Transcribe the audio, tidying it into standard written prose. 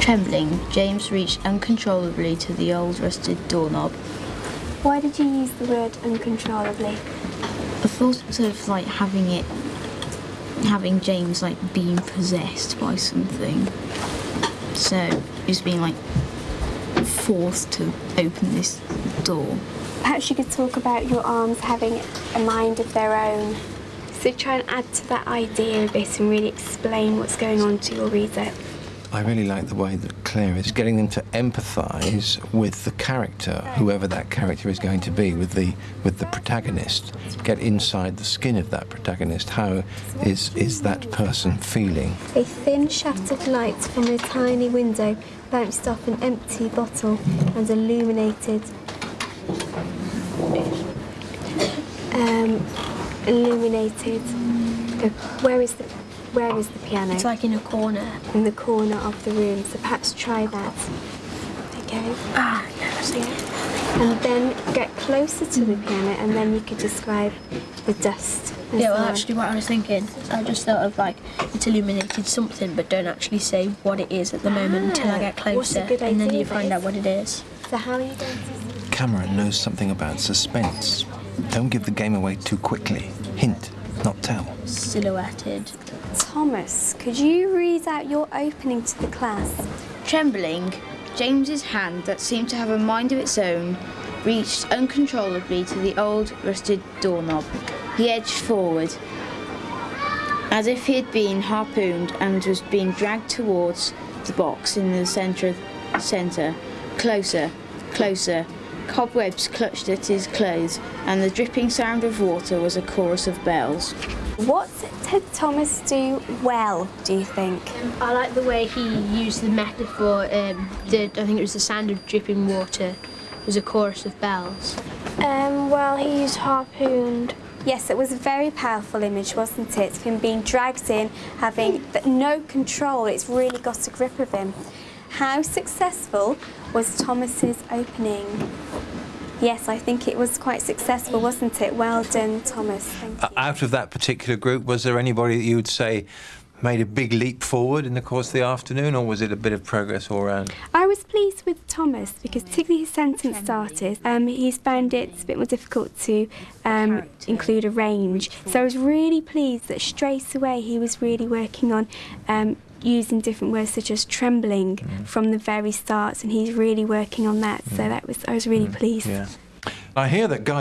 Trembling, James reached uncontrollably to the old rusted doorknob. Why did you use the word uncontrollably? I thought of like having James like being possessed by something. So he's being like forced to open this door. Perhaps you could talk about your arms having a mind of their own. So try and add to that idea a bit and really explain what's going on to your reader. I really like the way that Claire is getting them to empathise with the character, whoever that character is going to be, with the protagonist. Get inside the skin of that protagonist. How is that person feeling? A thin shaft of light from a tiny window bounced off an empty bottle and illuminated Where is the piano? It's like in a corner. In the corner of the room, so perhaps try that. Okay? Yeah. And then get closer to the piano and then you could describe the dust. Yeah, well actually what I was thinking, I just thought of like, it's illuminated something but don't actually say what it is at the moment until I get closer and then you find out what it is. So how are you going to... Cameron knows something about suspense. Don't give the game away too quickly. Hint, not tell. Silhouetted. Thomas, could you read out your opening to the class? Trembling, James's hand, that seemed to have a mind of its own, reached uncontrollably to the old rusted doorknob. He edged forward, as if he had been harpooned and was being dragged towards the box in the centre. Closer, closer. Cobwebs clutched at his clothes, and the dripping sound of water was a chorus of bells. What did Thomas do well, do you think? I like the way he used the metaphor, I think it was the sound of dripping water, was a chorus of bells. Well, he used harpooned. Yes, it was a very powerful image, wasn't it? Of him being dragged in, having no control. It's really got a grip of him. How successful was Thomas's opening? Yes, I think it was quite successful, wasn't it? Well done, Thomas. Thank you. Out of that particular group, was there anybody that you would say made a big leap forward in the course of the afternoon, or was it a bit of progress all round? I was pleased with Thomas because particularly his sentence starters, he's found it a bit more difficult to include a range. So I was really pleased that straight away he was really working on using different words such as trembling from the very start, and he's really working on that. So I was really pleased. Yeah. I hear that Guy